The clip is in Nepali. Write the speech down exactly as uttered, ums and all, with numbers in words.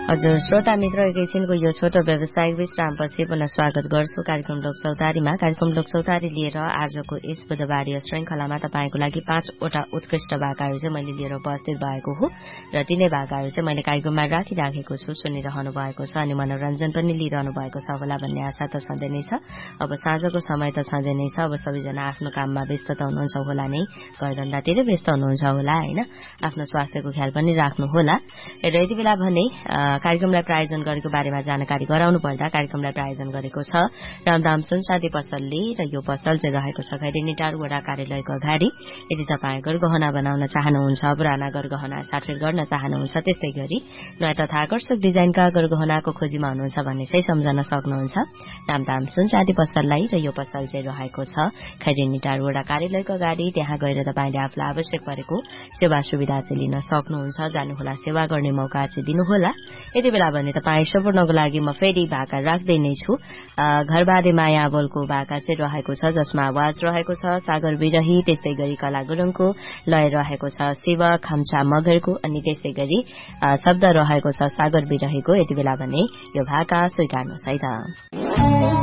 हजुर श्रोता मित्र एकैछिनको यो छोटो व्यवसायिक विश्रामपछि पुनः स्वागत गर्छु कार्यक्रम लोकचौतारीमा। कार्यक्रम लोकचौतारी लिएर आजको यस बुधबारीय श्रृंखलामा तपाईँको लागि पाँचवटा उत्कृष्ट भाकाहरू चाहिँ मैले लिएर उपस्थित भएको हो र तिनै भाकाहरू चाहिँ मैले कार्यक्रममा राखिराखेको छु, सुनिरहनु भएको छ अनि मनोरञ्जन पनि लिइरहनु भएको छ होला भन्ने आशा त सधैँ नै छ। अब साँझको समय त सधैँ नै छ, अब सबैजना आफ्नो काममा व्यस्त त हुनुहुन्छ होला नै, घरधन्दातिर व्यस्त हुनुहुन्छ होला होइन, आफ्नो स्वास्थ्यको ख्याल पनि राख्नु होला। र यति बेला भने कार्यक्रमलाई प्रायोजन गरेको बारेमा जानकारी गराउनु पर्दा कार्यक्रमलाई प्रायोजन गरेको छ रामधाम सुनसादी पसलले र यो पसल चाहिँ रहेको छ खैरेनी टार वडा कार्यालयको अगाडि। यदि तपाईँ गरगहना बनाउन चाहनुहुन्छ, पुराना गरगहना साटफेर गर्न चाहनुहुन्छ, त्यस्तै गरी नयाँ तथा आकर्षक डिजाइनका गरगहनाको खोजीमा हुनुहुन्छ भन्ने चाहिँ सम्झन सक्नुहुन्छ। रामधाम सुनसादी पसललाई र यो पसल चाहिँ रहेको छ खैरेनी टार वडा कार्यालयको अगाडि। त्यहाँ गएर तपाईँले आफूलाई आवश्यक परेको सेवा सुविधा चाहिँ लिन सक्नुहुन्छ। जानुहोला, सेवा गर्ने मौका चाहिँ दिनुहोला। यति बेला भने तपाईँ सम्पूर्णको लागि म फेरि भाका राख्दै नै छु। घरबारे माया बोलको भाका चाहिँ रहेको छ जसमा आवाज रहेको छ सागर विरही, त्यस्तै गरी कला गुरुङको, लय रहेको छ शिव खम्छा मगरको अनि त्यसै गरी शब्द रहेको छ सागर विरहीको। यति बेला भने यो भाका स्वीकार्नुहोस् है त।